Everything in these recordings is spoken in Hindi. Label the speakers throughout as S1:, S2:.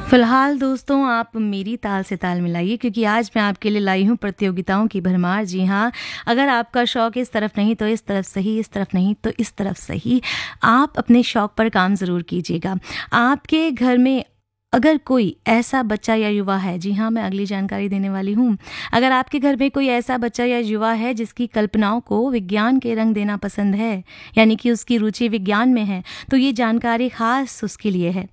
S1: फिलहाल दोस्तों आप मेरी ताल से ताल मिलाइए, क्योंकि आज मैं आपके लिए लाई हूँ प्रतियोगिताओं की भरमार। जी हाँ, अगर आपका शौक इस तरफ नहीं तो इस तरफ सही, इस तरफ नहीं तो इस तरफ सही, आप अपने शौक पर काम ज़रूर कीजिएगा। आपके घर में अगर कोई ऐसा बच्चा या युवा है, जी हाँ मैं अगली जानकारी देने वाली हूँ, अगर आपके घर में कोई ऐसा बच्चा या युवा है जिसकी कल्पनाओं को विज्ञान के रंग देना पसंद है, यानी कि उसकी रुचि विज्ञान में है, तो ये जानकारी खास उसके लिए है।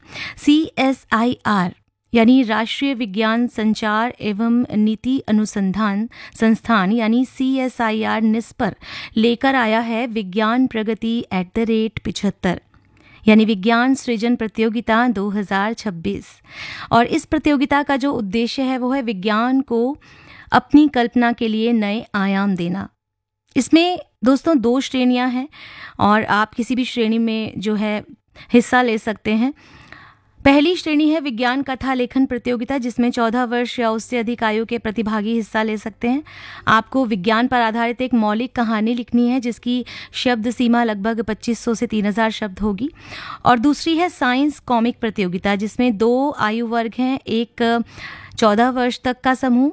S1: CSIR यानी राष्ट्रीय विज्ञान संचार एवं नीति अनुसंधान संस्थान यानी CSIR निस्पर लेकर आया है विज्ञान प्रगति @75 यानी विज्ञान सृजन प्रतियोगिता 2026। और इस प्रतियोगिता का जो उद्देश्य है वो है विज्ञान को अपनी कल्पना के लिए नए आयाम देना। इसमें दोस्तों 2 श्रेणियां हैं और आप किसी भी श्रेणी में जो है हिस्सा ले सकते हैं। पहली श्रेणी है विज्ञान कथा लेखन प्रतियोगिता, जिसमें 14 वर्ष या उससे अधिक आयु के प्रतिभागी हिस्सा ले सकते हैं। आपको विज्ञान पर आधारित एक मौलिक कहानी लिखनी है जिसकी शब्द सीमा लगभग 2500 से 3000 शब्द होगी। और दूसरी है साइंस कॉमिक प्रतियोगिता, जिसमें 2 आयु वर्ग हैं, एक 14 वर्ष तक का समूह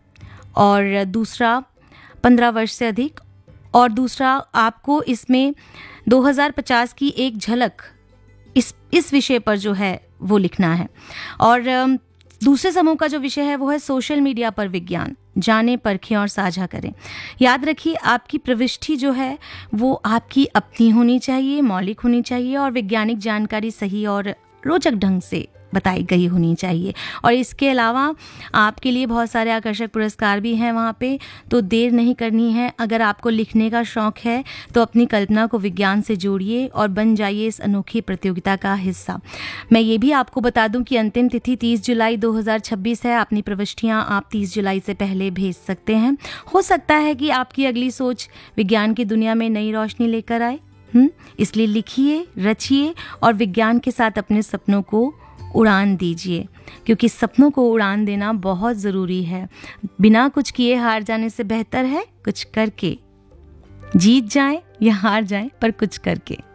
S1: और दूसरा 15 वर्ष से अधिक। और दूसरा आपको इसमें 2050 की एक झलक इस विषय पर जो है वो लिखना है। और दूसरे समूह का जो विषय है वो है सोशल मीडिया पर विज्ञान, जाने परखें और साझा करें। याद रखिए आपकी प्रविष्टि जो है वो आपकी अपनी होनी चाहिए, मौलिक होनी चाहिए और वैज्ञानिक जानकारी सही और रोचक ढंग से बताई गई होनी चाहिए। और इसके अलावा आपके लिए बहुत सारे आकर्षक पुरस्कार भी हैं वहाँ पे, तो देर नहीं करनी है। अगर आपको लिखने का शौक है तो अपनी कल्पना को विज्ञान से जोड़िए और बन जाइए इस अनोखी प्रतियोगिता का हिस्सा। मैं ये भी आपको बता दूं कि अंतिम तिथि 30 जुलाई 2026 है। अपनी प्रविष्टियाँ आप 30 जुलाई से पहले भेज सकते हैं। हो सकता है कि आपकी अगली सोच विज्ञान की दुनिया में नई रोशनी लेकर आए। इसलिए लिखिए, रचिए और विज्ञान के साथ अपने सपनों को उड़ान दीजिए, क्योंकि सपनों को उड़ान देना बहुत ज़रूरी है। बिना कुछ किए हार जाने से बेहतर है कुछ करके जीत जाएं या हार जाएं, पर कुछ करके।